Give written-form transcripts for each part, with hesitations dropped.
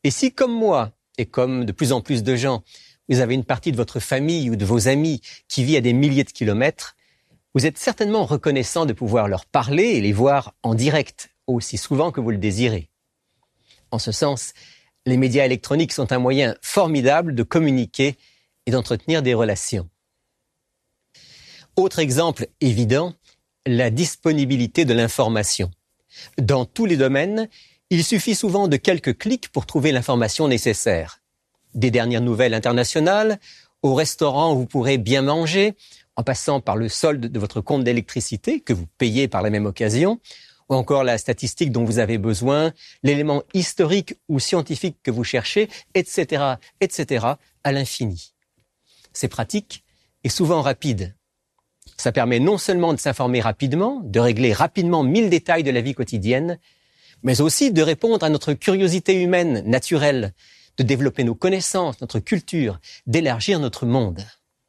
Et si, comme moi, et comme de plus en plus de gens, vous avez une partie de votre famille ou de vos amis qui vit à des milliers de kilomètres, vous êtes certainement reconnaissant de pouvoir leur parler et les voir en direct, aussi souvent que vous le désirez. En ce sens, les médias électroniques sont un moyen formidable de communiquer et d'entretenir des relations. Autre exemple évident, la disponibilité de l'information. Dans tous les domaines, il suffit souvent de quelques clics pour trouver l'information nécessaire. Des dernières nouvelles internationales, au restaurant où vous pourrez bien manger, en passant par le solde de votre compte d'électricité que vous payez par la même occasion, ou encore la statistique dont vous avez besoin, l'élément historique ou scientifique que vous cherchez, etc., à l'infini. C'est pratique et souvent rapide. Ça permet non seulement de s'informer rapidement, de régler rapidement 1000 détails de la vie quotidienne, mais aussi de répondre à notre curiosité humaine, naturelle, de développer nos connaissances, notre culture, d'élargir notre monde.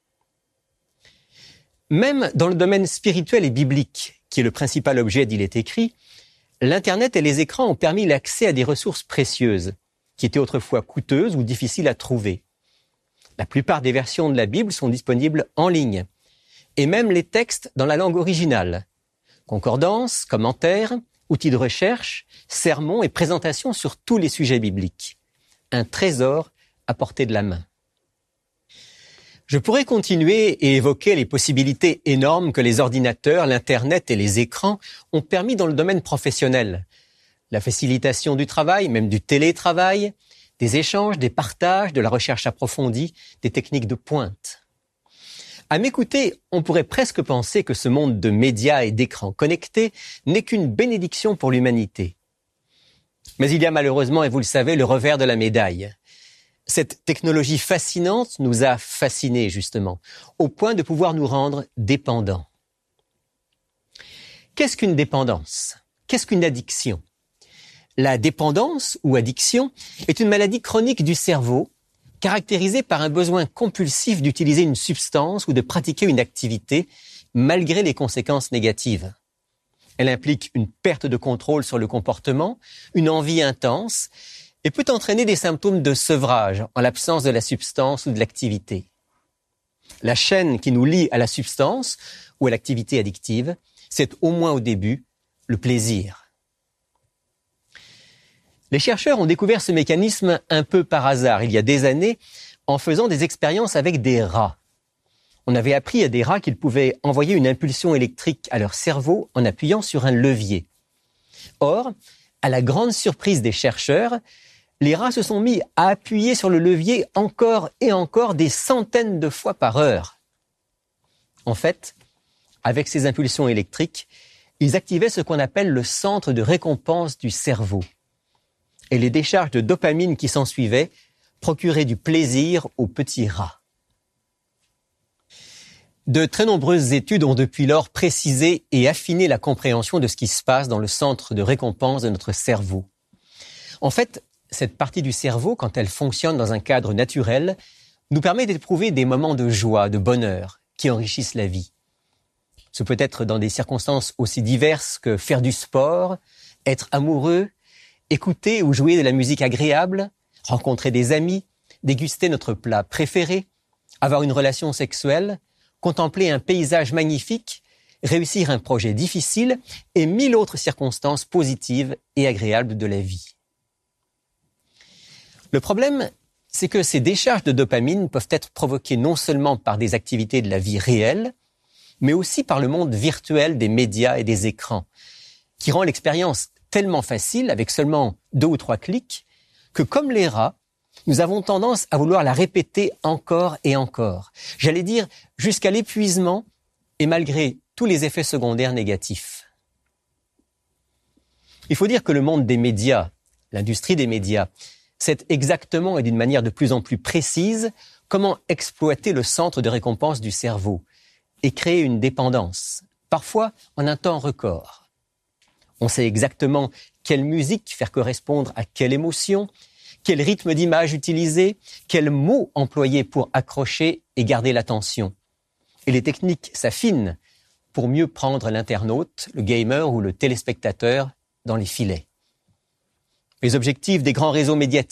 Même dans le domaine spirituel et biblique, qui est le principal objet d'Il est écrit, l'Internet et les écrans ont permis l'accès à des ressources précieuses, qui étaient autrefois coûteuses ou difficiles à trouver. La plupart des versions de la Bible sont disponibles en ligne, et même les textes dans la langue originale. Concordances, commentaires, outils de recherche, sermons et présentations sur tous les sujets bibliques. Un trésor à portée de la main. Je pourrais continuer et évoquer les possibilités énormes que les ordinateurs, l'Internet et les écrans ont permis dans le domaine professionnel. La facilitation du travail, même du télétravail, des échanges, des partages, de la recherche approfondie, des techniques de pointe. À m'écouter, on pourrait presque penser que ce monde de médias et d'écrans connectés n'est qu'une bénédiction pour l'humanité. Mais il y a malheureusement, et vous le savez, le revers de la médaille. Cette technologie fascinante nous a fascinés, justement, au point de pouvoir nous rendre dépendants. Qu'est-ce qu'une dépendance? Qu'est-ce qu'une addiction? La dépendance ou addiction est une maladie chronique du cerveau caractérisée par un besoin compulsif d'utiliser une substance ou de pratiquer une activité malgré les conséquences négatives. Elle implique une perte de contrôle sur le comportement, une envie intense et peut entraîner des symptômes de sevrage en l'absence de la substance ou de l'activité. La chaîne qui nous lie à la substance ou à l'activité addictive, c'est au moins au début le plaisir. Les chercheurs ont découvert ce mécanisme un peu par hasard il y a des années en faisant des expériences avec des rats. On avait appris à des rats qu'ils pouvaient envoyer une impulsion électrique à leur cerveau en appuyant sur un levier. Or, à la grande surprise des chercheurs, les rats se sont mis à appuyer sur le levier encore et encore des centaines de fois par heure. En fait, avec ces impulsions électriques, ils activaient ce qu'on appelle le centre de récompense du cerveau. Et les décharges de dopamine qui s'ensuivaient procuraient du plaisir aux petits rats. De très nombreuses études ont depuis lors précisé et affiné la compréhension de ce qui se passe dans le centre de récompense de notre cerveau. En fait, cette partie du cerveau, quand elle fonctionne dans un cadre naturel, nous permet d'éprouver des moments de joie, de bonheur, qui enrichissent la vie. Ce peut être dans des circonstances aussi diverses que faire du sport, être amoureux, écouter ou jouer de la musique agréable, rencontrer des amis, déguster notre plat préféré, avoir une relation sexuelle, contempler un paysage magnifique, réussir un projet difficile et 1000 autres circonstances positives et agréables de la vie. Le problème, c'est que ces décharges de dopamine peuvent être provoquées non seulement par des activités de la vie réelle, mais aussi par le monde virtuel des médias et des écrans, qui rend l'expérience tellement facile, avec seulement 2 ou 3 clics, que comme les rats, nous avons tendance à vouloir la répéter encore et encore. J'allais dire jusqu'à l'épuisement et malgré tous les effets secondaires négatifs. Il faut dire que le monde des médias, l'industrie des médias, sait exactement et d'une manière de plus en plus précise comment exploiter le centre de récompense du cerveau et créer une dépendance, parfois en un temps record. On sait exactement quelle musique faire correspondre à quelle émotion, quel rythme d'image utiliser, quels mots employer pour accrocher et garder l'attention. Et les techniques s'affinent pour mieux prendre l'internaute, le gamer ou le téléspectateur dans les filets. Les objectifs des grands réseaux médiatiques